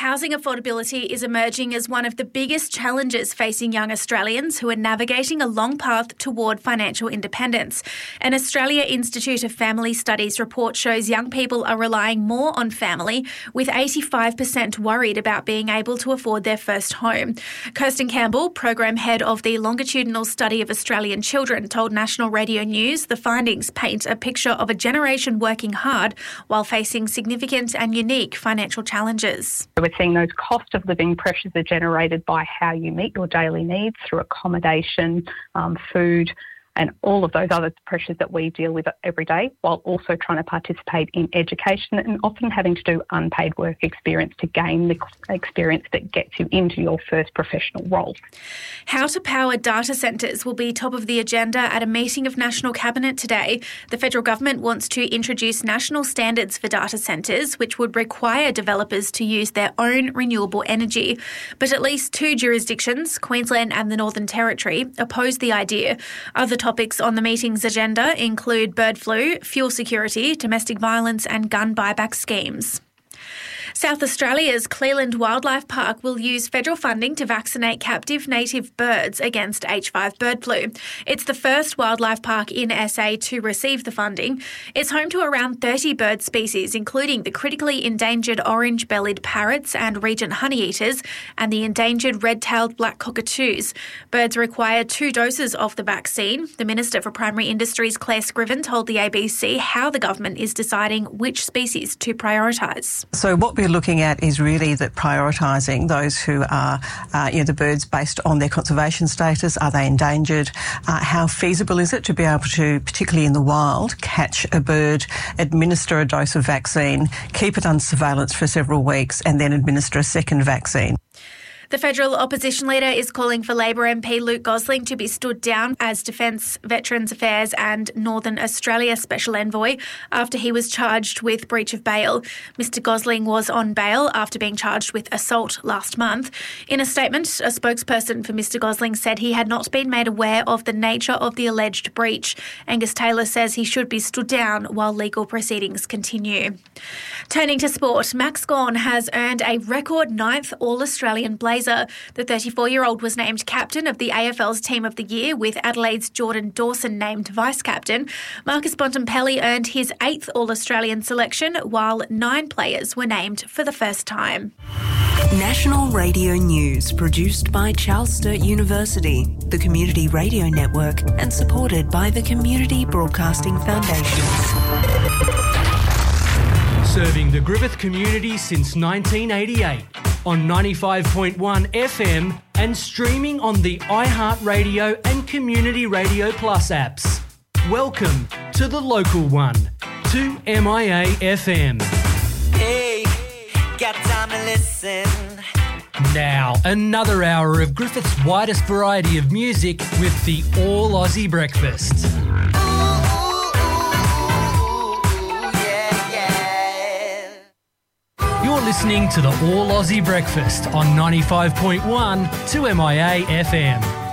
Housing affordability is emerging as one of the biggest challenges facing young Australians who are navigating a long path toward financial independence. An Australia Institute of Family Studies report shows young people are relying more on family, with 85% worried about being able to afford their first home. Kirsten Campbell, Program Head of the Longitudinal Study of Australian Children, told National Radio News the findings paint a picture of a generation working hard while facing significant and unique financial challenges. We're seeing those cost of living pressures are generated by how you meet your daily needs through accommodation, food, and all of those other pressures that we deal with every day, while also trying to participate in education and often having to do unpaid work experience to gain the experience that gets you into your first professional role. How to power data centres will be top of the agenda at a meeting of National Cabinet today. The federal government wants to introduce national standards for data centres, which would require developers to use their own renewable energy. But at least two jurisdictions, Queensland and the Northern Territory, oppose the idea. Other topics on the meeting's agenda include bird flu, fuel security, domestic violence and gun buyback schemes. South Australia's Cleland Wildlife Park will use federal funding to vaccinate captive native birds against H5 bird flu. It's the first wildlife park in SA to receive the funding. It's home to around 30 bird species, including the critically endangered orange-bellied parrots and regent honeyeaters and the endangered red-tailed black cockatoos. Birds require 2 doses of the vaccine. The Minister for Primary Industries, Claire Scriven, told the ABC how the government is deciding which species to prioritise. So what we're looking at is really that prioritising those who are, the birds based on their conservation status. Are they endangered? How feasible is it to be able to, particularly in the wild, catch a bird, administer a dose of vaccine, keep it under surveillance for several weeks and then administer a second vaccine? The federal opposition leader is calling for Labor MP Luke Gosling to be stood down as Defence, Veterans Affairs and Northern Australia Special Envoy after he was charged with breach of bail. Mr Gosling was on bail after being charged with assault last month. In a statement, a spokesperson for Mr Gosling said he had not been made aware of the nature of the alleged breach. Angus Taylor says he should be stood down while legal proceedings continue. Turning to sport, Max Gawn has earned a record 9th All-Australian Blazer. The 34-year-old was named captain of the AFL's Team of the Year, with Adelaide's Jordan Dawson named vice-captain. Marcus Bontempelli earned his 8th All-Australian selection, while 9 players were named for the first time. National Radio News, produced by Charles Sturt University, the Community Radio Network, and supported by the Community Broadcasting Foundation. Serving the Griffith community since 1988 on 95.1 FM and streaming on the iHeartRadio and Community Radio Plus apps. Welcome to the local one, 2MIA FM. Hey, got time to listen. Now, another hour of Griffith's widest variety of music with the All Aussie Breakfast. You're listening to the All Aussie Breakfast on 95.1 2MIA FM.